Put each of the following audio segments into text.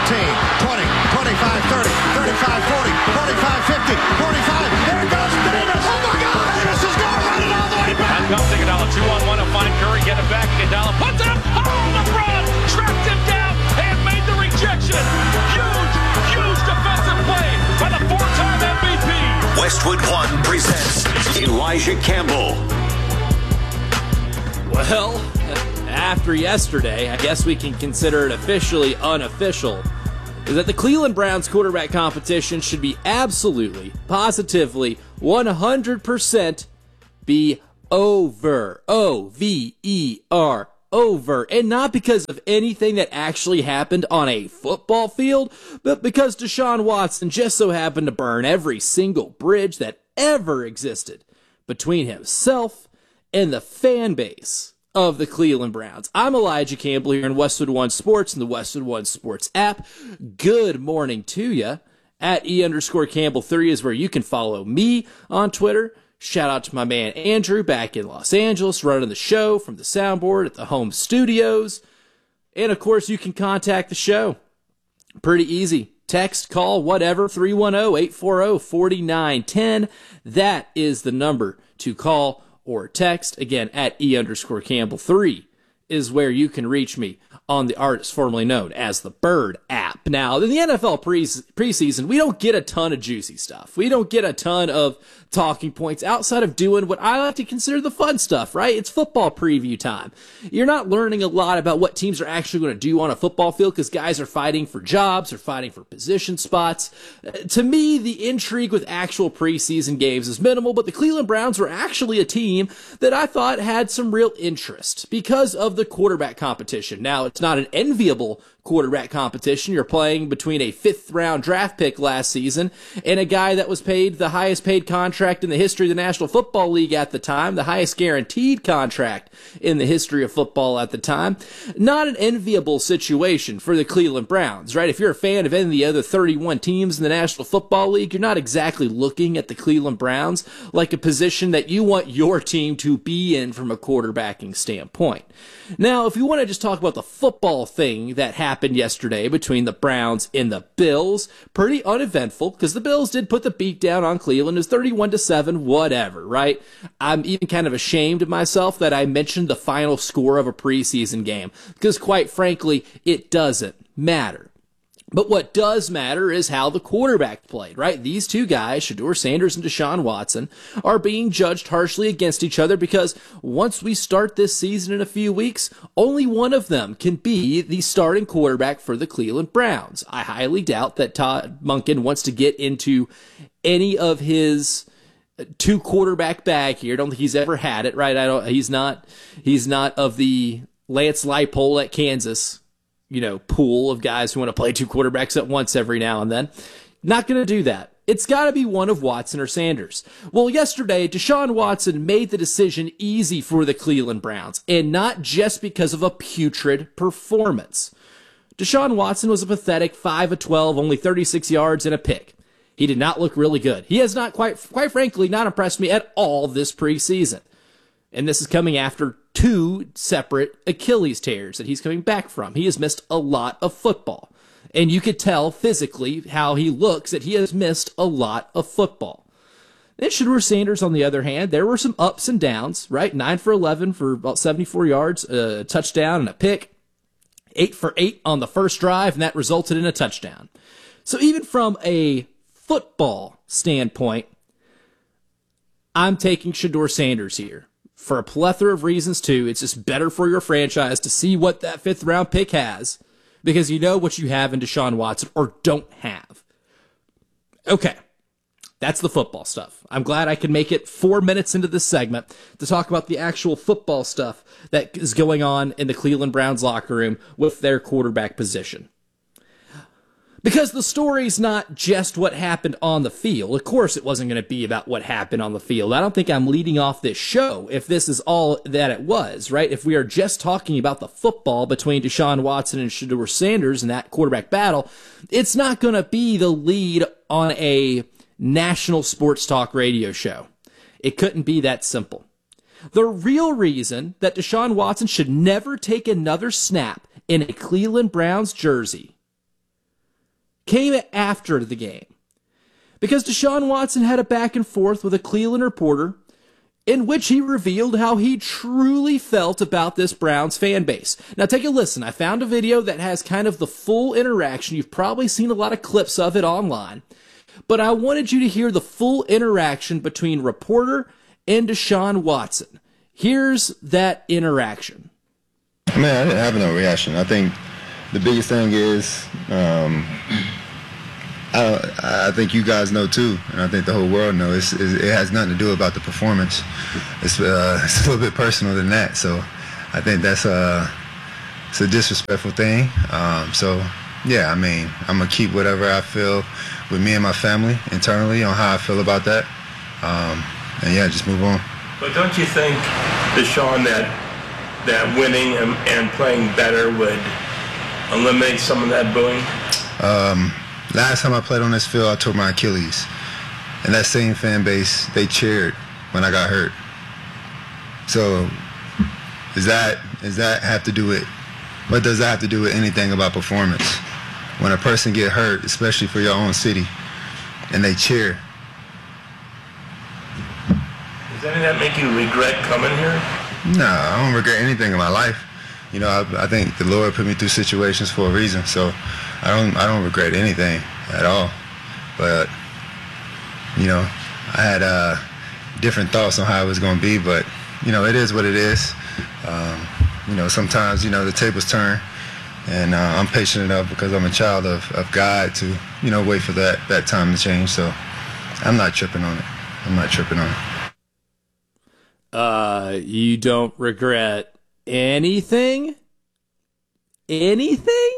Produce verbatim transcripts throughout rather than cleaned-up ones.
fifteen, twenty, twenty-five, thirty, thirty-five, forty, forty-five, fifty, forty-five. There goes Davis. Oh my God! Davis is going to run it all the way back. Here comes Iguodala, two on one to find Curry, get it back. Iguodala puts it up. Oh, LeBron tracked him down and made the rejection. Huge, huge defensive play by the four-time M V P. Westwood One presents Elijah Campbell. Well, after yesterday, I guess we can consider it officially unofficial, is that the Cleveland Browns quarterback competition should be absolutely, positively, one hundred percent be over. O V E R. Over. And not because of anything that actually happened on a football field, but because Deshaun Watson just so happened to burn every single bridge that ever existed between himself and the fan base of the Cleveland Browns. I'm Elijah Campbell here in Westwood One Sports and the Westwood One Sports app. Good morning to you. At E underscore Campbell three is where you can follow me on Twitter. Shout out to my man Andrew back in Los Angeles running the show from the soundboard at the home studios. And of course, you can contact the show. Pretty easy. Text, call, whatever, three one zero, eight four zero, four nine one zero. That is the number to call or text. Again, at E underscore Campbell three is where you can reach me on the artist formerly known as the Bird app. Now, in the N F L pre- preseason, we don't get a ton of juicy stuff. We don't get a ton of talking points outside of doing what I like to consider the fun stuff, right? It's football preview time. You're not learning a lot about what teams are actually going to do on a football field because guys are fighting for jobs or fighting for position spots. Uh, to me, the intrigue with actual preseason games is minimal, but the Cleveland Browns were actually a team that I thought had some real interest because of the quarterback competition. Now, it's not an enviable quarterback competition. You're playing between a fifth round draft pick last season and a guy that was paid the highest paid contract in the history of the National Football League at the time, the highest guaranteed contract in the history of football at the time. Not an enviable situation for the Cleveland Browns, right? If you're a fan of any of the other thirty-one teams in the National Football League, you're not exactly looking at the Cleveland Browns like a position that you want your team to be in from a quarterbacking standpoint. Now, if you want to just talk about the football thing that happened yesterday between the Browns and the Bills, pretty uneventful because the Bills did put the beat down on Cleveland. It was thirty-one to seven, whatever, right? I'm even kind of ashamed of myself that I mentioned the final score of a preseason game because, quite frankly, it doesn't matter. But what does matter is how the quarterback played, right? These two guys, Shedeur Sanders and Deshaun Watson, are being judged harshly against each other because once we start this season in a few weeks, only one of them can be the starting quarterback for the Cleveland Browns. I highly doubt that Todd Monken wants to get into any of his two quarterback bag here. I don't think he's ever had it, right? I don't, he's not, he's not of the Lance Leipold at Kansas, you know, pool of guys who want to play two quarterbacks at once every now and then. Not going to do that. It's got to be one of Watson or Sanders. Well, yesterday, Deshaun Watson made the decision easy for the Cleveland Browns, and not just because of a putrid performance. Deshaun Watson was a pathetic five of twelve, only thirty-six yards and a pick. He did not look really good. He has not, quite, quite frankly, not impressed me at all this preseason. And this is coming after two separate Achilles tears that he's coming back from. He has missed a lot of football. And you could tell physically how he looks that he has missed a lot of football. Then Shedeur Sanders, on the other hand, there were some ups and downs, right? nine for eleven for about seventy-four yards, a touchdown and a pick. eight for eight on the first drive, and that resulted in a touchdown. So even from a football standpoint, I'm taking Shedeur Sanders here. For a plethora of reasons, too. It's just better for your franchise to see what that fifth round pick has because you know what you have in Deshaun Watson or don't have. Okay, that's the football stuff. I'm glad I can make it four minutes into this segment to talk about the actual football stuff that is going on in the Cleveland Browns locker room with their quarterback position. Because the story's not just what happened on the field. Of course, it wasn't going to be about what happened on the field. I don't think I'm leading off this show if this is all that it was, right? If we are just talking about the football between Deshaun Watson and Shedeur Sanders in that quarterback battle, it's not going to be the lead on a national sports talk radio show. It couldn't be that simple. The real reason that Deshaun Watson should never take another snap in a Cleveland Browns jersey came after the game. Because Deshaun Watson had a back and forth with a Cleveland reporter in which he revealed how he truly felt about this Browns fan base. Now take a listen. I found a video that has kind of the full interaction. You've probably seen a lot of clips of it online. But I wanted you to hear the full interaction between reporter and Deshaun Watson. Here's that interaction. Man, I didn't have no reaction. I think the biggest thing is, um, I, I think you guys know too, and I think the whole world knows, it's, it has nothing to do about the performance. It's, uh, it's a little bit personal than that. So I think that's a, it's a disrespectful thing. Um, so, yeah, I mean, I'm going to keep whatever I feel with me and my family internally on how I feel about that. Um, and, yeah, just move on. But don't you think, Deshaun, that that winning and, and playing better would eliminate some of that booing? Um, last time I played on this field, I tore my Achilles. And that same fan base, they cheered when I got hurt. So does that, does that have to do with, what does that have to do with anything about performance? When a person get hurt, especially for your own city, and they cheer. Does any of that make you regret coming here? No, I don't regret anything in my life. You know, I, I think the Lord put me through situations for a reason, so I don't I don't regret anything at all. But, you know, I had uh, different thoughts on how it was going to be, but, you know, it is what it is. Um, you know, sometimes, you know, the tables turn, and uh, I'm patient enough because I'm a child of, of God to, you know, wait for that, that time to change. So I'm not tripping on it. I'm not tripping on it. Uh, you don't regret anything? Anything?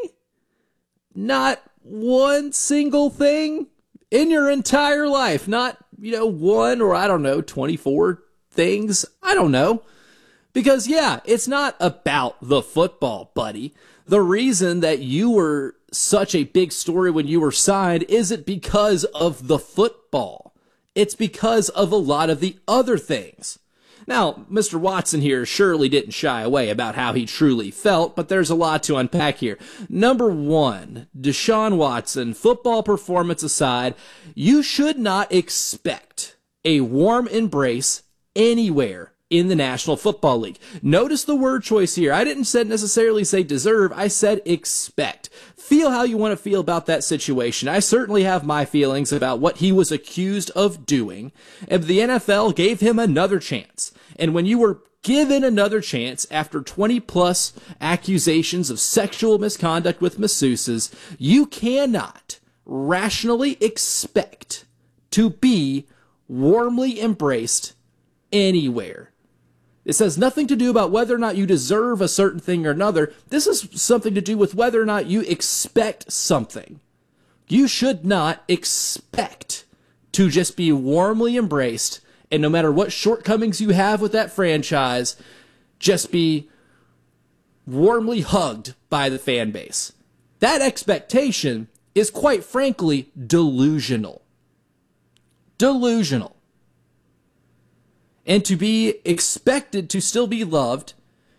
Not one single thing in your entire life? Not, you know, one or I don't know, twenty-four things? I don't know. Because, yeah, it's not about the football, buddy. The reason that you were such a big story when you were signed isn't because of the football. It's because of a lot of the other things. Now, Mister Watson here surely didn't shy away about how he truly felt, but there's a lot to unpack here. Number one, Deshaun Watson, football performance aside, you should not expect a warm embrace anywhere in the National Football League. Notice the word choice here. I didn't say necessarily say deserve, I said expect. Feel how you want to feel about that situation. I certainly have my feelings about what he was accused of doing, and the N F L gave him another chance. And when you were given another chance after twenty plus accusations of sexual misconduct with masseuses, you cannot rationally expect to be warmly embraced anywhere. This has nothing to do about whether or not you deserve a certain thing or another. This is something to do with whether or not you expect something. You should not expect to just be warmly embraced, and no matter what shortcomings you have with that franchise, just be warmly hugged by the fan base. That expectation is quite frankly delusional. Delusional. And to be expected to still be loved,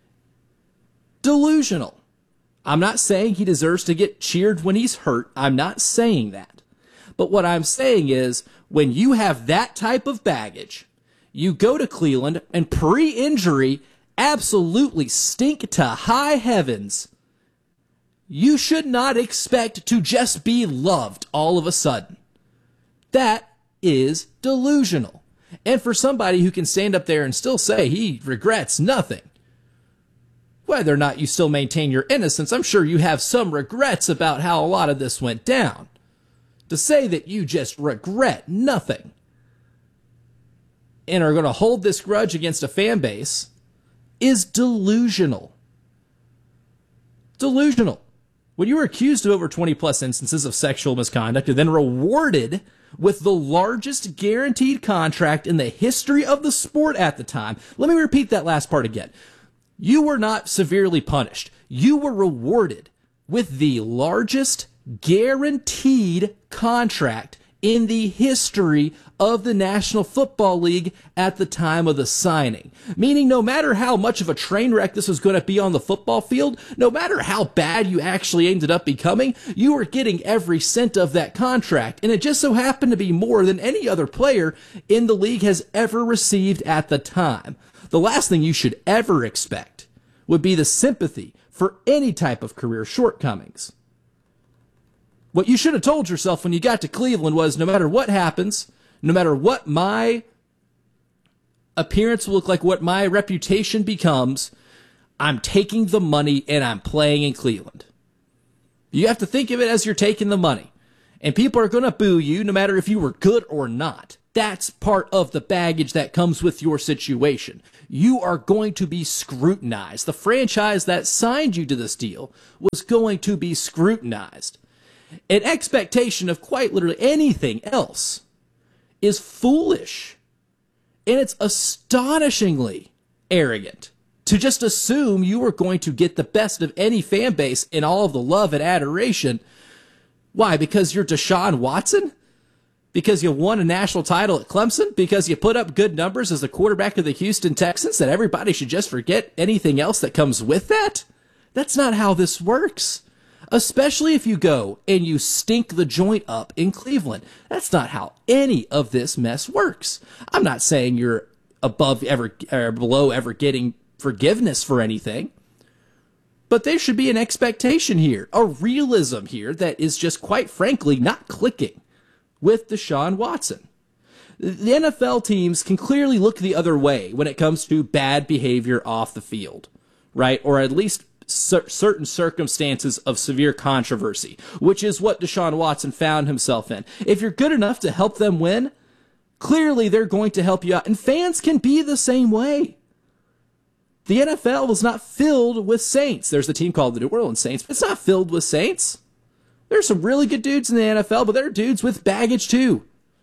delusional. I'm not saying he deserves to get cheered when he's hurt. I'm not saying that. But what I'm saying is, when you have that type of baggage, you go to Cleveland and pre-injury absolutely stink to high heavens. You should not expect to just be loved all of a sudden. That is delusional. And for somebody who can stand up there and still say he regrets nothing, whether or not you still maintain your innocence, I'm sure you have some regrets about how a lot of this went down. To say that you just regret nothing and are going to hold this grudge against a fan base is delusional. Delusional. When you were accused of over twenty plus instances of sexual misconduct and then rewarded with the largest guaranteed contract in the history of the sport at the time. Let me repeat that last part again. You were not severely punished. You were rewarded with the largest guaranteed contract in the history of the National Football League at the time of the signing. Meaning no matter how much of a train wreck this was going to be on the football field, no matter how bad you actually ended up becoming, you were getting every cent of that contract. And it just so happened to be more than any other player in the league has ever received at the time. The last thing you should ever expect would be the sympathy for any type of career shortcomings. What you should have told yourself when you got to Cleveland was no matter what happens, no matter what my appearance will look like, what my reputation becomes, I'm taking the money and I'm playing in Cleveland. You have to think of it as you're taking the money. And people are going to boo you no matter if you were good or not. That's part of the baggage that comes with your situation. You are going to be scrutinized. The franchise that signed you to this deal was going to be scrutinized. An expectation of quite literally anything else is foolish. And it's astonishingly arrogant to just assume you are going to get the best of any fan base in all of the love and adoration. Why? Because you're Deshaun Watson? Because you won a national title at Clemson? Because you put up good numbers as the quarterback of the Houston Texans that everybody should just forget anything else that comes with that? That's not how this works. Especially if you go and you stink the joint up in Cleveland. That's not how any of this mess works. I'm not saying you're above ever or below ever getting forgiveness for anything. But there should be an expectation here, a realism here that is just quite frankly not clicking with Deshaun Watson. The N F L teams can clearly look the other way when it comes to bad behavior off the field, right? Or at least cer- certain circumstances of severe controversy, which is what Deshaun Watson found himself in. If you're good enough to help them win, clearly they're going to help you out. And fans can be the same way. The N F L is not filled with saints. There's a team called the New Orleans Saints, but it's not filled with saints. There's some really good dudes in the N F L, but there are dudes with baggage too.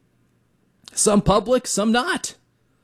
Some public, some not.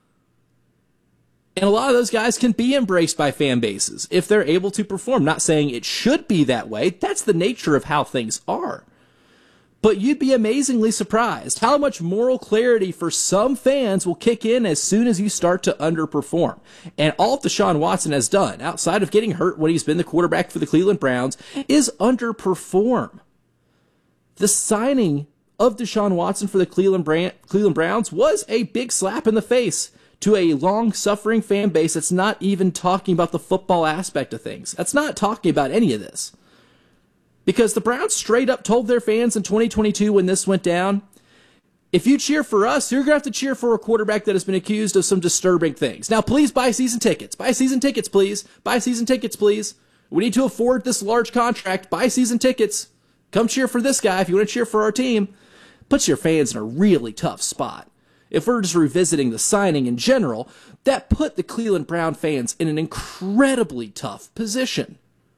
And a lot of those guys can be embraced by fan bases if they're able to perform. Not saying it should be that way. That's the nature of how things are. But you'd be amazingly surprised how much moral clarity for some fans will kick in as soon as you start to underperform. And all Deshaun Watson has done, outside of getting hurt when he's been the quarterback for the Cleveland Browns, is underperform. The signing of Deshaun Watson for the Cleveland Cleveland Browns was a big slap in the face to a long-suffering fan base that's not even talking about the football aspect of things. That's not talking about any of this. Because the Browns straight up told their fans in twenty twenty-two when this went down, if you cheer for us, you're going to have to cheer for a quarterback that has been accused of some disturbing things. Now, please buy season tickets. Buy season tickets, please. Buy season tickets, please. We need to afford this large contract. Buy season tickets. Come cheer for this guy if you want to cheer for our team. Puts your fans in a really tough spot. If we're just revisiting the signing in general, that put the Cleveland Brown fans in an incredibly tough position.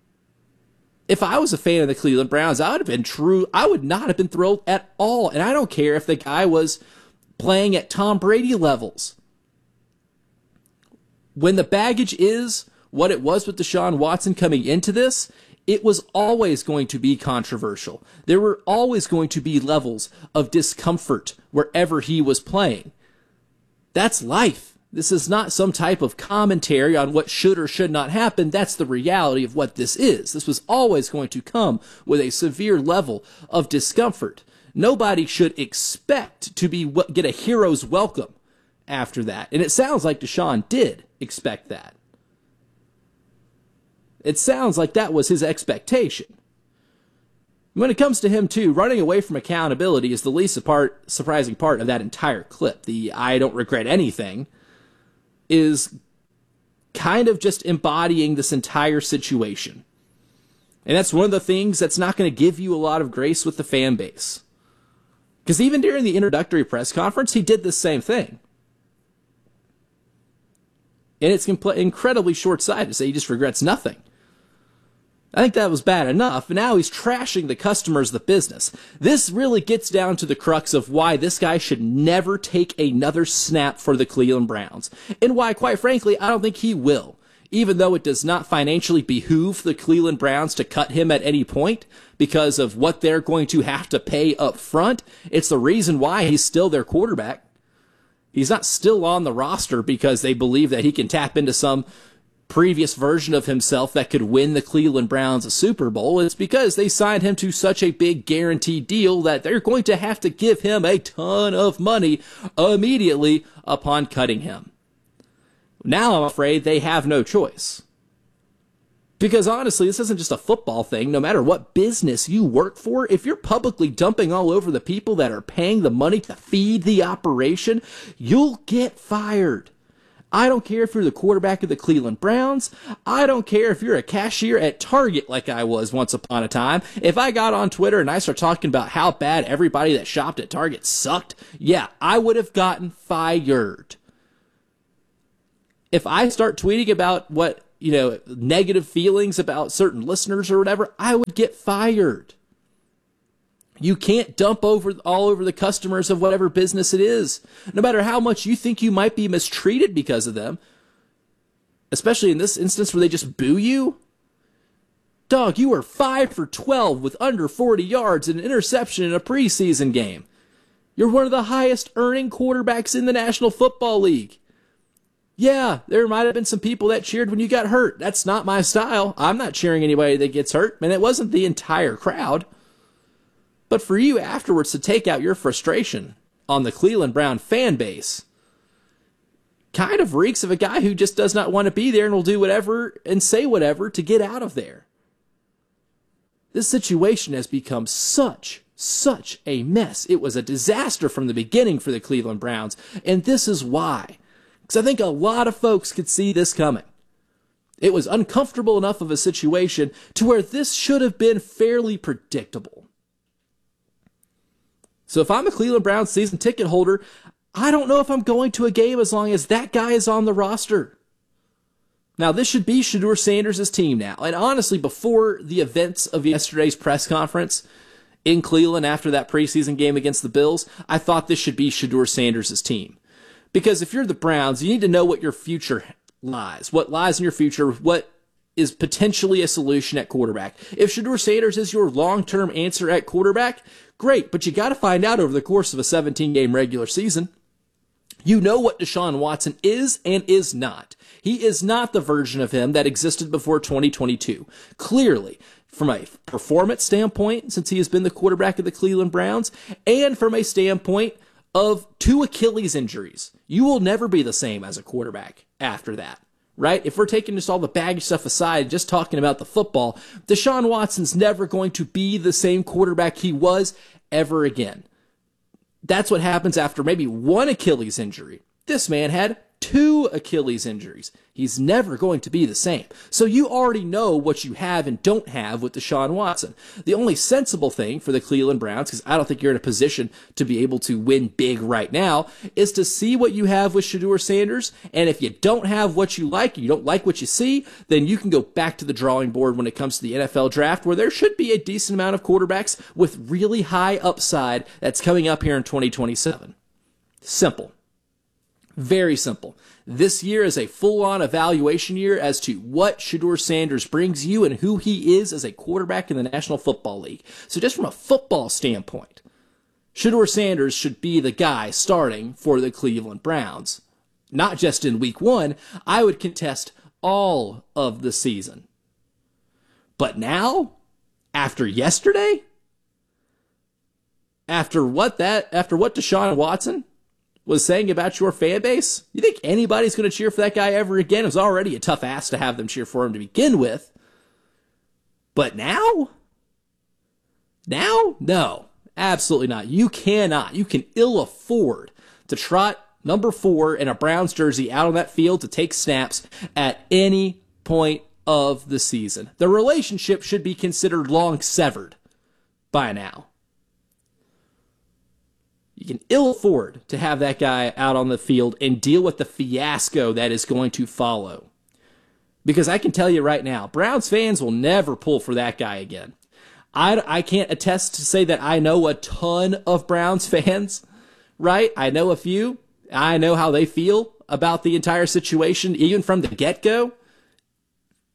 If I was a fan of the Cleveland Browns, I would have been true. I would not have been thrilled at all. And I don't care if the guy was playing at Tom Brady levels. When the baggage is what it was with Deshaun Watson coming into this, it was always going to be controversial. There were always going to be levels of discomfort wherever he was playing. That's life. This is not some type of commentary on what should or should not happen. That's the reality of what this is. This was always going to come with a severe level of discomfort. Nobody should expect to be get a hero's welcome after that. And it sounds like Deshaun did expect that. It sounds like that was his expectation. When it comes to him, too, running away from accountability is the least part, surprising part of that entire clip. The I don't regret anything is kind of just embodying this entire situation. And that's one of the things that's not going to give you a lot of grace with the fan base. Because even during the introductory press conference, he did the same thing. And it's compl- incredibly short-sighted to say he just regrets nothing. I think that was bad enough, and now he's trashing the customers of the business. This really gets down to the crux of why this guy should never take another snap for the Cleveland Browns, and why, quite frankly, I don't think he will. even though it does not financially behoove the Cleveland Browns to cut him at any point because of what they're going to have to pay up front. It's the reason why he's still their quarterback. He's not still on the roster because they believe that he can tap into some previous version of himself that could win the Cleveland Browns a Super Bowl. It's because they signed him to such a big guaranteed deal that they're going to have to give him a ton of money immediately upon cutting him. Now I'm afraid they have no choice. Because honestly, this isn't just a football thing. No matter what business you work for, if you're publicly dumping all over the people that are paying the money to feed the operation, you'll get fired. I don't care if you're the quarterback of the Cleveland Browns. I don't care if you're a cashier at Target like I was once upon a time. If I got on Twitter and I start talking about how bad everybody that shopped at Target sucked, yeah, I would have gotten fired. If I start tweeting about what, you know, negative feelings about certain listeners or whatever, I would get fired. You can't dump over all over the customers of whatever business it is, no matter how much you think you might be mistreated because of them, especially in this instance where they just boo you. Dog, you were five for twelve with under forty yards and an interception in a preseason game. You're one of the highest earning quarterbacks in the National Football League. Yeah, there might have been some people that cheered when you got hurt. That's not my style. I'm not cheering anybody that gets hurt, and it wasn't the entire crowd. But for you afterwards to take out your frustration on the Cleveland Brown fan base kind of reeks of a guy who just does not want to be there and will do whatever and say whatever to get out of there. This situation has become such, such a mess. It was a disaster from the beginning for the Cleveland Browns, and this is why. Because I think a lot of folks could see this coming. It was uncomfortable enough of a situation to where this should have been fairly predictable. So if I'm a Cleveland Browns season ticket holder, I don't know if I'm going to a game as long as that guy is on the roster. Now, this should be Shedeur Sanders' team now. And honestly, before the events of yesterday's press conference in Cleveland after that preseason game against the Bills, I thought this should be Shedeur Sanders' team. Because if you're the Browns, you need to know what your future lies. What lies in your future, what is potentially a solution at quarterback. If Shedeur Sanders is your long-term answer at quarterback, great, but you got to find out over the course of a seventeen-game regular season. You know what Deshaun Watson is and is not. He is not the version of him that existed before twenty twenty-two. Clearly, from a performance standpoint, since he has been the quarterback of the Cleveland Browns, and from a standpoint of two Achilles injuries, you will never be the same as a quarterback after that. Right? If we're taking just all the baggage stuff aside, just talking about the football, Deshaun Watson's never going to be the same quarterback he was ever again. That's what happens after maybe one Achilles injury. This man had two Achilles injuries. He's never going to be the same. So you already know what you have and don't have with Deshaun Watson. The only sensible thing for the Cleveland Browns, because I don't think you're in a position to be able to win big right now, is to see what you have with Shedeur Sanders. And if you don't have what you like, you don't like what you see, then you can go back to the drawing board when it comes to the N F L draft, where there should be a decent amount of quarterbacks with really high upside that's coming up here in twenty twenty-seven. Simple. Very simple. This year is a full-on evaluation year as to what Shedeur Sanders brings you and who he is as a quarterback in the National Football League. So just from a football standpoint, Shedeur Sanders should be the guy starting for the Cleveland Browns. Not just in week one, I would contest all of the season. But now, after yesterday, after what that, after what Deshaun Watson was saying about your fan base, you think anybody's going to cheer for that guy ever again? It was already a tough ask to have them cheer for him to begin with. But now? Now? No, absolutely not. You cannot. You can ill afford to trot number four in a Browns jersey out on that field to take snaps at any point of the season. The relationship should be considered long severed by now. You can ill afford to have that guy out on the field and deal with the fiasco that is going to follow. Because I can tell you right now, Browns fans will never pull for that guy again. I, I can't attest to say that I know a ton of Browns fans, right? I know a few. I know how they feel about the entire situation, even from the get-go.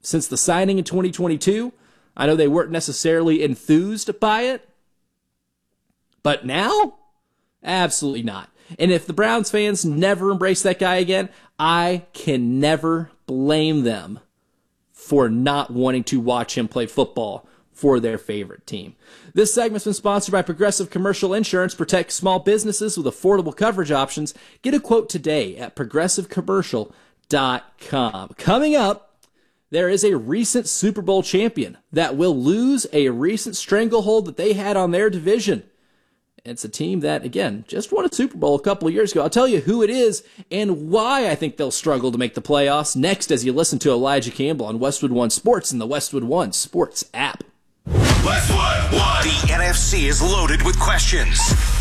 since the signing in twenty twenty-two. I know they weren't necessarily enthused by it, but now, absolutely not. And if the Browns fans never embrace that guy again, I can never blame them for not wanting to watch him play football for their favorite team. This segment's been sponsored by Progressive Commercial Insurance. Protect small businesses with affordable coverage options. Get a quote today at progressive commercial dot com. Coming up, there is a recent Super Bowl champion that will lose a recent stranglehold that they had on their division. It's a team that, again, just won a Super Bowl a couple of years ago. I'll tell you who it is and why I think they'll struggle to make the playoffs next as you listen to Elijah Campbell on Westwood One Sports and the Westwood One Sports app. Westwood One. The N F C is loaded with questions.